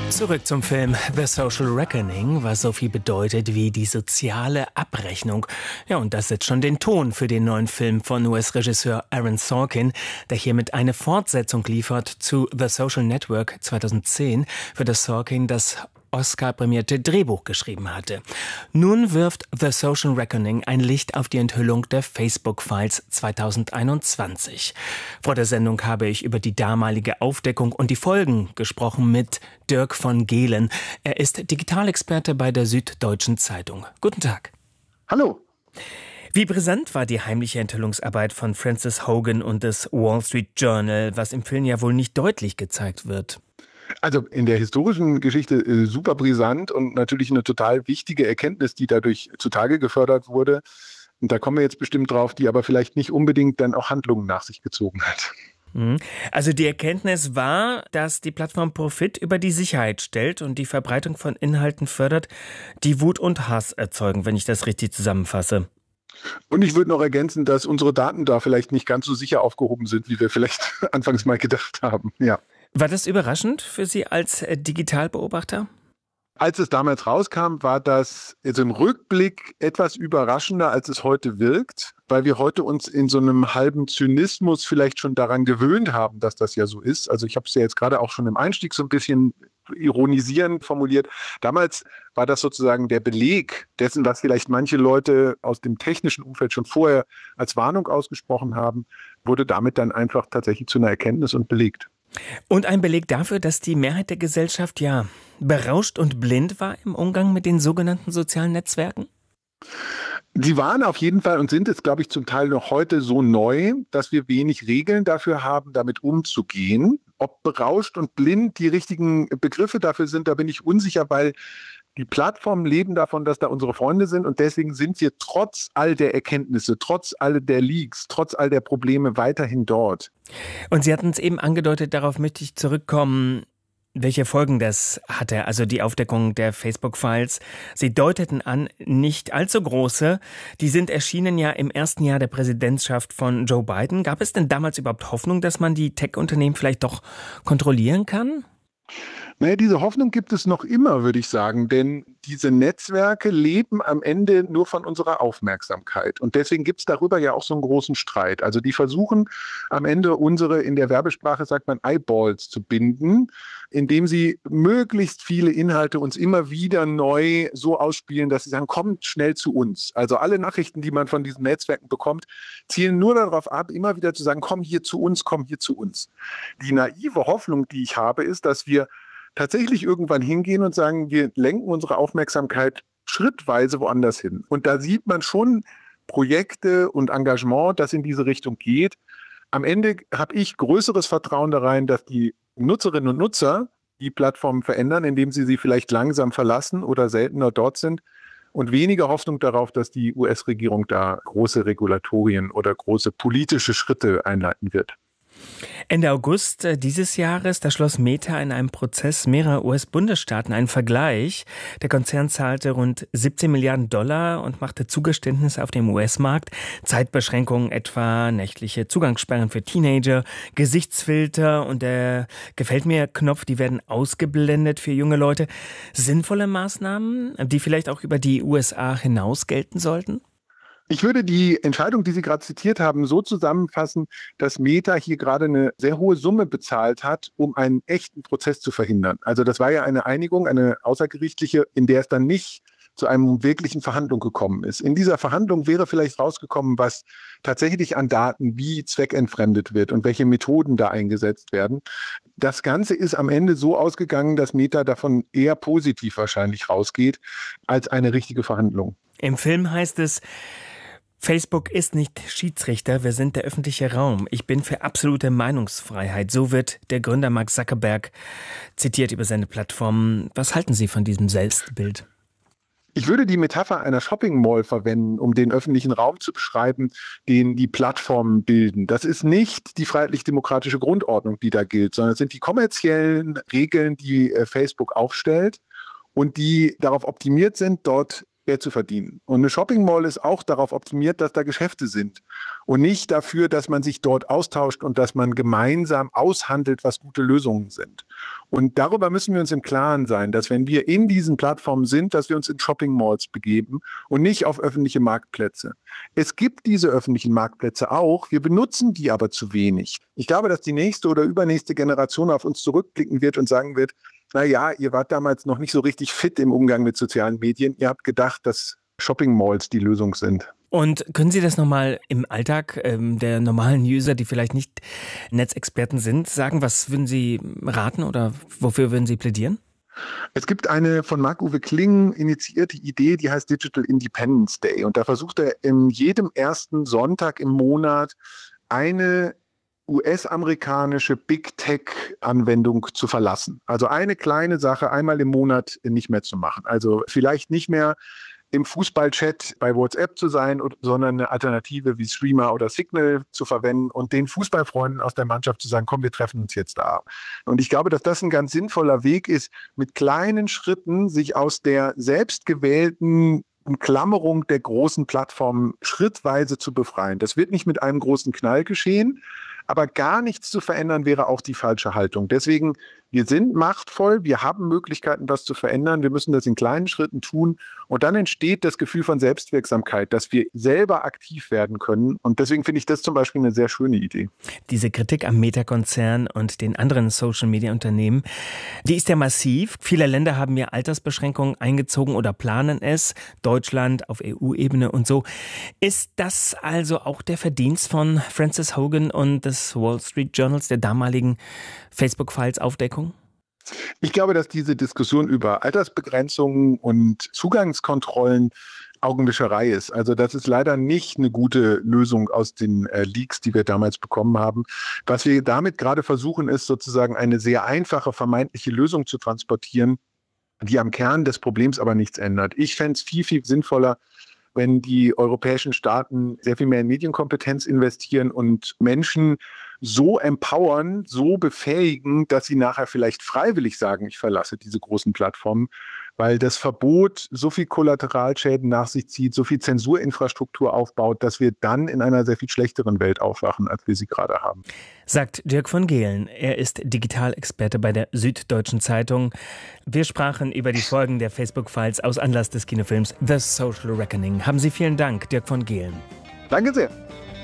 Zurück zum Film The Social Reckoning, was so viel bedeutet wie die soziale Abrechnung. Ja, und das setzt schon den Ton für den neuen Film von US-Regisseur Aaron Sorkin, der hiermit eine Fortsetzung liefert zu The Social Network 2010, für das Sorkin das Oscar-prämierte Drehbuch geschrieben hatte. Nun wirft The Social Reckoning ein Licht auf die Enthüllung der Facebook-Files 2021. Vor der Sendung habe ich über die damalige Aufdeckung und die Folgen gesprochen mit Dirk von Gehlen. Er ist Digitalexperte bei der Süddeutschen Zeitung. Guten Tag. Hallo. Wie brisant war die heimliche Enthüllungsarbeit von Frances Hogan und des Wall Street Journal, was im Film ja wohl nicht deutlich gezeigt wird? Also in der historischen Geschichte super brisant und natürlich eine total wichtige Erkenntnis, die dadurch zutage gefördert wurde. Und da kommen wir jetzt bestimmt drauf, die aber vielleicht nicht unbedingt dann auch Handlungen nach sich gezogen hat. Also die Erkenntnis war, dass die Plattform Profit über die Sicherheit stellt und die Verbreitung von Inhalten fördert, die Wut und Hass erzeugen, wenn ich das richtig zusammenfasse. Und ich würde noch ergänzen, dass unsere Daten da vielleicht nicht ganz so sicher aufgehoben sind, wie wir vielleicht anfangs mal gedacht haben. Ja. War das überraschend für Sie als Digitalbeobachter? Als es damals rauskam, war das jetzt im Rückblick etwas überraschender, als es heute wirkt, weil wir heute uns in so einem halben Zynismus vielleicht schon daran gewöhnt haben, dass das ja so ist. Also ich habe es ja jetzt gerade auch schon im Einstieg so ein bisschen ironisierend formuliert. Damals war das sozusagen der Beleg dessen, was vielleicht manche Leute aus dem technischen Umfeld schon vorher als Warnung ausgesprochen haben, wurde damit dann einfach tatsächlich zu einer Erkenntnis und belegt. Und ein Beleg dafür, dass die Mehrheit der Gesellschaft ja berauscht und blind war im Umgang mit den sogenannten sozialen Netzwerken? Sie waren auf jeden Fall und sind es, glaube ich, zum Teil noch heute so neu, dass wir wenig Regeln dafür haben, damit umzugehen. Ob berauscht und blind die richtigen Begriffe dafür sind, da bin ich unsicher, weil die Plattformen leben davon, dass da unsere Freunde sind und deswegen sind wir trotz all der Erkenntnisse, trotz all der Leaks, trotz all der Probleme weiterhin dort. Und Sie hatten es eben angedeutet, darauf möchte ich zurückkommen, welche Folgen das hatte, also die Aufdeckung der Facebook-Files. Sie deuteten an, nicht allzu große. Die sind erschienen ja im ersten Jahr der Präsidentschaft von Joe Biden. Gab es denn damals überhaupt Hoffnung, dass man die Tech-Unternehmen vielleicht doch kontrollieren kann? Naja, diese Hoffnung gibt es noch immer, würde ich sagen, denn diese Netzwerke leben am Ende nur von unserer Aufmerksamkeit. Und deswegen gibt es darüber ja auch so einen großen Streit. Also die versuchen am Ende unsere, in der Werbesprache sagt man, Eyeballs zu binden, indem sie möglichst viele Inhalte uns immer wieder neu so ausspielen, dass sie sagen, kommt schnell zu uns. Also alle Nachrichten, die man von diesen Netzwerken bekommt, zielen nur darauf ab, immer wieder zu sagen, komm hier zu uns, komm hier zu uns. Die naive Hoffnung, die ich habe, ist, dass wir tatsächlich irgendwann hingehen und sagen, wir lenken unsere Aufmerksamkeit schrittweise woanders hin. Und da sieht man schon Projekte und Engagement, das in diese Richtung geht. Am Ende habe ich größeres Vertrauen da rein, dass die Nutzerinnen und Nutzer die Plattformen verändern, indem sie vielleicht langsam verlassen oder seltener dort sind. Und weniger Hoffnung darauf, dass die US-Regierung da große Regulatorien oder große politische Schritte einleiten wird. Ende August dieses Jahres, da schloss Meta in einem Prozess mehrerer US-Bundesstaaten einen Vergleich. Der Konzern zahlte rund 17 Milliarden Dollar und machte Zugeständnisse auf dem US-Markt. Zeitbeschränkungen etwa, nächtliche Zugangssperren für Teenager, Gesichtsfilter und der Gefällt-mir-Knopf, die werden ausgeblendet für junge Leute. Sinnvolle Maßnahmen, die vielleicht auch über die USA hinaus gelten sollten? Ich würde die Entscheidung, die Sie gerade zitiert haben, so zusammenfassen, dass Meta hier gerade eine sehr hohe Summe bezahlt hat, um einen echten Prozess zu verhindern. Also das war ja eine Einigung, eine außergerichtliche, in der es dann nicht zu einem wirklichen Verhandlung gekommen ist. In dieser Verhandlung wäre vielleicht rausgekommen, was tatsächlich an Daten wie zweckentfremdet wird und welche Methoden da eingesetzt werden. Das Ganze ist am Ende so ausgegangen, dass Meta davon eher positiv wahrscheinlich rausgeht, als eine richtige Verhandlung. Im Film heißt es, Facebook ist nicht Schiedsrichter, wir sind der öffentliche Raum. Ich bin für absolute Meinungsfreiheit. So wird der Gründer Mark Zuckerberg zitiert über seine Plattform. Was halten Sie von diesem Selbstbild? Ich würde die Metapher einer Shopping Mall verwenden, um den öffentlichen Raum zu beschreiben, den die Plattformen bilden. Das ist nicht die freiheitlich-demokratische Grundordnung, die da gilt, sondern es sind die kommerziellen Regeln, die Facebook aufstellt und die darauf optimiert sind, dort Geld zu verdienen. Und eine Shopping Mall ist auch darauf optimiert, dass da Geschäfte sind und nicht dafür, dass man sich dort austauscht und dass man gemeinsam aushandelt, was gute Lösungen sind. Und darüber müssen wir uns im Klaren sein, dass wenn wir in diesen Plattformen sind, dass wir uns in Shopping Malls begeben und nicht auf öffentliche Marktplätze. Es gibt diese öffentlichen Marktplätze auch, wir benutzen die aber zu wenig. Ich glaube, dass die nächste oder übernächste Generation auf uns zurückblicken wird und sagen wird, naja, ihr wart damals noch nicht so richtig fit im Umgang mit sozialen Medien. Ihr habt gedacht, dass Shopping Malls die Lösung sind. Und können Sie das nochmal im Alltag der normalen User, die vielleicht nicht Netzexperten sind, sagen? Was würden Sie raten oder wofür würden Sie plädieren? Es gibt eine von Marc-Uwe Kling initiierte Idee, die heißt Digital Independence Day. Und da versucht er in jedem ersten Sonntag im Monat eine US-amerikanische Big-Tech-Anwendung zu verlassen. Also eine kleine Sache einmal im Monat nicht mehr zu machen. Also vielleicht nicht mehr im Fußballchat bei WhatsApp zu sein, sondern eine Alternative wie Streamer oder Signal zu verwenden und den Fußballfreunden aus der Mannschaft zu sagen, komm, wir treffen uns jetzt da. Und ich glaube, dass das ein ganz sinnvoller Weg ist, mit kleinen Schritten sich aus der selbstgewählten Umklammerung der großen Plattformen schrittweise zu befreien. Das wird nicht mit einem großen Knall geschehen, aber gar nichts zu verändern wäre auch die falsche Haltung. Deswegen, wir sind machtvoll, wir haben Möglichkeiten, was zu verändern. Wir müssen das in kleinen Schritten tun. Und dann entsteht das Gefühl von Selbstwirksamkeit, dass wir selber aktiv werden können. Und deswegen finde ich das zum Beispiel eine sehr schöne Idee. Diese Kritik am Meta-Konzern und den anderen Social-Media-Unternehmen, die ist ja massiv. Viele Länder haben ja Altersbeschränkungen eingezogen oder planen es. Deutschland auf EU-Ebene und so. Ist das also auch der Verdienst von Frances Hogan und des Wall Street Journals, der damaligen Facebook-Files-Aufdeckung? Ich glaube, dass diese Diskussion über Altersbegrenzungen und Zugangskontrollen Augenwischerei ist. Also das ist leider nicht eine gute Lösung aus den Leaks, die wir damals bekommen haben. Was wir damit gerade versuchen, ist sozusagen eine sehr einfache vermeintliche Lösung zu transportieren, die am Kern des Problems aber nichts ändert. Ich fände es viel, viel sinnvoller, wenn die europäischen Staaten sehr viel mehr in Medienkompetenz investieren und Menschen so empowern, so befähigen, dass sie nachher vielleicht freiwillig sagen, ich verlasse diese großen Plattformen, weil das Verbot so viel Kollateralschäden nach sich zieht, so viel Zensurinfrastruktur aufbaut, dass wir dann in einer sehr viel schlechteren Welt aufwachen, als wir sie gerade haben. Sagt Dirk von Gehlen. Er ist Digitalexperte bei der Süddeutschen Zeitung. Wir sprachen über die Folgen der Facebook-Files aus Anlass des Kinofilms The Social Reckoning. Haben Sie vielen Dank, Dirk von Gehlen. Danke sehr.